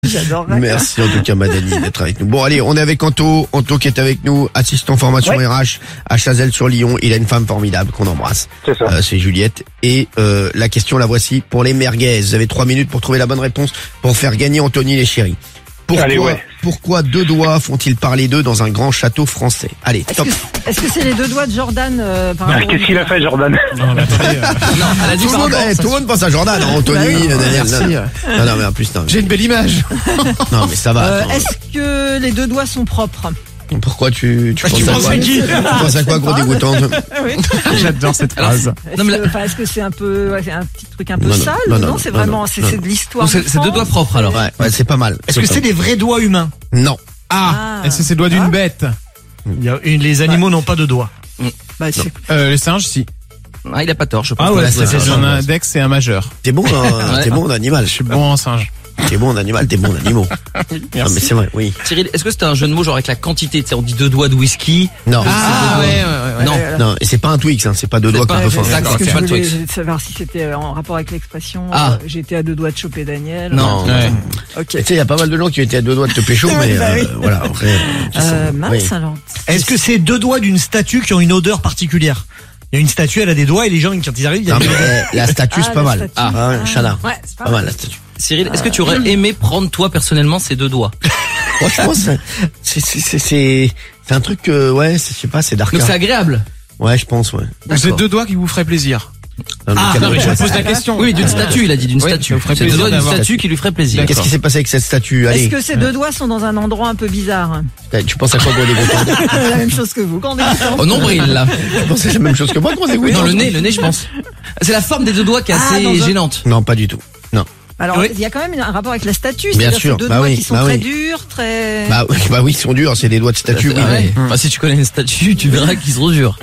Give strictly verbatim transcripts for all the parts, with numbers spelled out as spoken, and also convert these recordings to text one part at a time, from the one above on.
J'adorerais. Merci en tout cas, Madani, d'être avec nous. Bon, allez, on est avec Anto. Anto qui est avec nous, assistant formation Ouais. R H à Chazelles-sur-Lyon. Il a une femme formidable qu'on embrasse. C'est ça. Euh, c'est Juliette. Et euh, la question, la voici pour les merguez. Vous avez trois minutes pour trouver la bonne réponse pour faire gagner Anthony les chéris. Pourquoi, Allez, ouais. pourquoi deux doigts font-ils parler d'eux dans un grand château français? Allez, Est-ce top. que, est-ce que c'est les deux doigts de Jordan euh, par Ah, rapport au- Qu'est-ce qu'il a fait, Jordan? Non, mais attendez, euh, Non, elle a dit Tout le, par monde, rapport, eh, ça tout le monde pense à Jordan, hein, Anthony. Bah oui. nanana, merci. nanana. Non, non, mais en plus, non. J'ai une belle image. Non, mais ça va. Euh, attends. Est-ce que les deux doigts sont propres? Pourquoi tu, tu Tu penses à penses quoi? à qui Tu penses à quoi, gros dégoûtante? Oui. J'adore cette Alors, phrase. Est-ce Non, mais que, enfin, est-ce que c'est un peu, ouais, c'est un petit truc un peu Non, non, sale? non, Non, non, c'est non, vraiment, non, c'est non. c'est de l'histoire. Donc c'est de c'est deux France. doigts propres alors. Ouais, ouais, c'est pas mal. Est-ce que c'est des vrais doigts humains? Non. Ah, Ah. est-ce que c'est doigt d'une Ah. bête? Il y a une- Les animaux n'ont pas de doigts. Bah, c'est- Euh, les singes, si. Ah, il a pas tort, je pense. Ah ouais, que c'est- là, c'est- J'ai un index et un majeur. T'es bon, hein, Ouais. t'es bon en animal. Je suis bon en singe. T'es bon en animal, t'es bon en animaux. Non, mais c'est vrai, oui. Cyril, est-ce que c'était un jeu de mots genre avec la quantité? Tu sais, on dit deux doigts de whisky. Non. Ah, ouais, ouais, ouais. Non. Voilà. Non, et c'est pas un Twix, hein, c'est pas deux C'est doigts pas- qu'on peut c'est- faire. d'accord, Parce que c'est je pas le voulais Twix. savoir si c'était en rapport avec l'expression. Ah. euh, J'étais à deux doigts de choper Daniel. Non. Ouais. Ok. Tu sais, il y a pas mal de gens qui étaient à deux doigts de te pécho, Ouais, mais bah euh, oui. voilà, après. qui sont- Euh, mince oui. alors. Est-ce que c'est deux doigts d'une statue qui ont une odeur particulière? Il y a une statue, elle a des doigts et les gens, quand ils arrivent, il y a Non, des mais, eh, la statue, Ah, c'est pas la mal. statue. Ah, Ah. Chana. Ouais, c'est pas Pas mal. mal, la statue. Cyril, est-ce que tu aurais aimé prendre toi personnellement ces deux doigts? Franchement, c'est, c'est, c'est, c'est, c'est c'est un truc, euh, ouais, c'est- je sais pas, c'est dark. Donc c'est agréable. Ouais, je pense, ouais. Donc c'est deux doigts qui vous feraient plaisir. Non, mais Ah, quel- non, mais je pose la question. Oui, d'une statue, il a dit d'une Oui, statue. ça vous ferait C'est deux plaisir doigts d'une d'avoir- statue qui lui ferait plaisir. Qu'est-ce qui s'est passé avec cette statue? Allez, Est-ce que ces deux doigts sont dans un endroit un peu bizarre? eh, tu penses à quoi, gros dégoûtant? La même chose que vous, quand on est content. Au nombril, là. Tu penses à la même chose que moi, gros dégoûtant? Dans le nez, le nez, je pense. C'est la forme des deux doigts qui est Ah, assez dans un- gênante. Non, pas du tout. Non. Alors, Oui. il y a quand même un rapport avec la statue. Bien C'est-à-dire sûr, ces deux bah doigts oui, qui sont bah très oui. durs, très... Bah, oui, bah oui, ils sont durs, c'est des doigts de statue, oui. Ah ouais. Enfin, si tu connais une statue, tu verras qu'ils sont durs.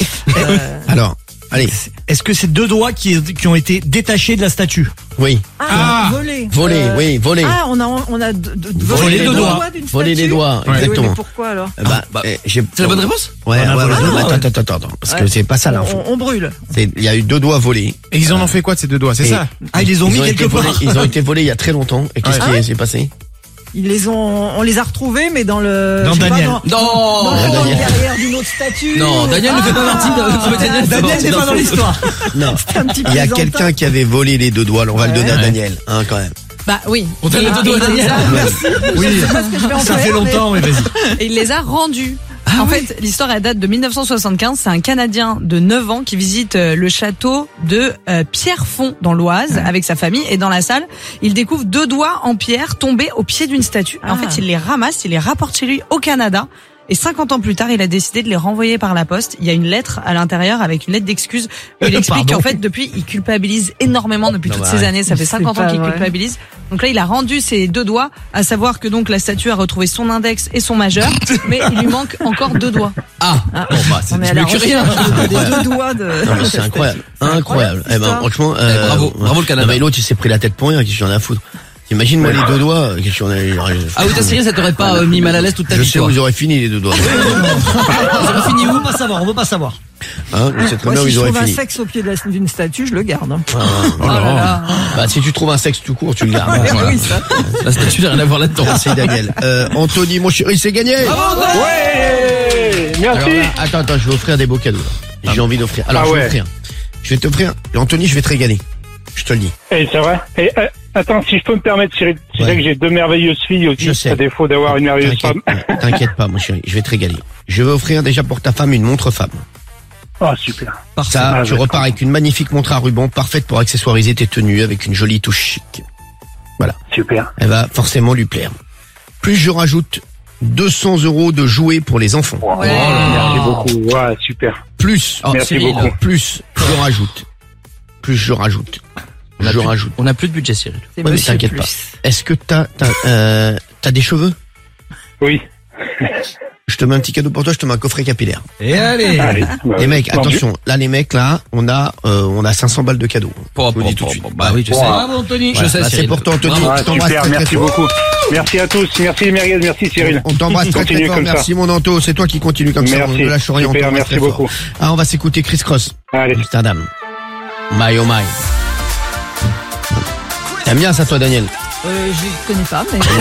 euh, Alors, allez, Est-ce que c'est deux doigts qui, qui ont été détachés de la statue? oui. Ah, Ah. voler. Voler, Euh, oui, voler. Ah, on a, on a de, de, de- Voler volé les deux doigts. doigts d'une Voler les statue. doigts, Ouais, oui, exactement. mais pourquoi alors? Eh bah, bah, eh, j'ai- C'est la bonne réponse? Ouais, ouais, On a ouais, volé. non, mais Ah, attends, attends, attends, attends, parce que Ouais. c'est pas ça l'info. On, on brûle. C'est- Il y a eu deux doigts volés. Et ils en ont fait quoi de ces deux doigts, c'est Et- ça? Ah, ils les ont mis été quelque volés, part. ils ont été volés il y a très longtemps. Et qu'est-ce Ouais. qui s'est passé? Ils les ont, on les a retrouvés, mais dans le. Dans je sais pas, Daniel. dans, Non! dans le Daniel. derrière d'une autre statue. Non, Daniel ne fait pas partie de- Ah, Daniel fait Daniel partie n'est pas dans l'histoire. Non. un petit Il y a plaisantin. quelqu'un qui avait volé les deux doigts. Alors, on va le donner à Ouais. Daniel, hein, quand même. Bah oui. On donne les deux doigts à Daniel. Oui, Parce que je vais en ça faire, fait mais- longtemps, mais vas-y. Et il les a rendus. en fait, l'histoire elle date de mille neuf cent soixante-quinze. C'est un Canadien de neuf ans qui visite euh, le château de euh, Pierrefonds dans l'Oise avec sa famille. Et dans la salle, il découvre deux doigts en pierre tombés au pied d'une statue. Et en Ah. fait, il les ramasse, il les rapporte chez lui au Canada. Et cinquante ans plus tard, il a décidé de les renvoyer par la poste. Il y a une lettre à l'intérieur avec une lettre d'excuse où il explique Pardon. qu'en fait, depuis, il culpabilise énormément depuis Non, toutes bah ces ouais. années. Ça fait C'est cinquante pas ans qu'il vrai. culpabilise. Donc là, il a rendu ses deux doigts, à savoir que donc la statue a retrouvé son index et son majeur, mais il lui manque encore deux doigts. Ah! Ah, Bon, bah, c'est on est à mieux la que rien. recherche des deux doigts de. Non, mais c'est incroyable. C'est incroyable, Incroyable. Eh cette ben, histoire. franchement, Eh, bravo. Bravo, le Canada. Non, mais l'autre, il s'est pris la tête pour rien. Qu'est-ce que j'en ai à foutre? T'imagines, moi, les deux doigts, qu'est-ce que j'en ai, Ah oui, t'as Cyril, ça t'aurait pas euh, mis mal à l'aise toute ta je vie, sais toi. où ils auraient fini, les deux doigts. Ça va finir On où? veut pas savoir, on veut pas savoir. Hein, je sais très Moi, bien où si ils je auraient trouve un fini. sexe au pied de la- d'une statue, je le garde. hein. Ah, Oh là là. bah, si tu trouves un sexe tout court, tu le gardes. Ouais, Voilà. oui, ça. La statue n'a rien à voir là-dedans. Merci, Daniel. Euh, Anthony, mon chéri, c'est gagné! Ouais! Alors Merci! là, attends, attends, je vais offrir des beaux cadeaux. là. J'ai envie d'offrir. Alors, Ah je vais ouais. offrir. Je vais t'offrir. Anthony, je vais te régaler. Je te le dis. Eh, c'est vrai? Et, euh, attends, si je peux me permettre, Cyril, tu Ouais. sais que j'ai deux merveilleuses filles aussi, Je sais. à défaut d'avoir une merveilleuse T'inquiète, femme. t'inquiète pas, mon chéri. Je vais te régaler. Je vais offrir déjà pour ta femme une montre femme. Ah, super. Ça, Ah, tu je vais repars avec une magnifique montre à ruban, parfaite pour accessoiriser tes tenues avec une jolie touche chic. Super. Elle va forcément lui plaire. Plus je rajoute deux cents euros de jouets pour les enfants. Wow. Ouais. Merci beaucoup. Ouais, super. Plus, Oh, Merci Cyril, beaucoup. plus je rajoute. Plus je rajoute. on a Je plus- rajoute. On n'a plus de budget, Cyril. C'est Ouais, mais monsieur t'inquiète plus. pas. Est-ce que t'as, t'as, euh, t'as des cheveux? Oui. Je te mets un petit cadeau pour toi, je te mets un coffret capillaire. Et allez. Allez. bah, Les mecs, vendu. attention, là les mecs, là, on a, euh, on a cinq cents balles de cadeaux. Pour, Je vous le dis tout de suite. Bah oui, je sais. Wow. Bravo, Anthony. Je sais, Bah, c'est Cyril. pour toi, Anthony. Bravo. Ah, Je t'embrasse super, très, très merci fort. beaucoup. Merci à tous. Merci les merguez, merci Cyril. On t'embrasse très très Continuez fort. comme ça. Merci mon Anto, c'est toi qui continue comme ça. Merci. On ne lâche rien. on Super, t'embrasse merci très fort. beaucoup. Ah, on va s'écouter Chris Cross. Allez. Amsterdam. My oh my. T'aimes bien ça toi, Daniel? Euh, je connais pas, mais.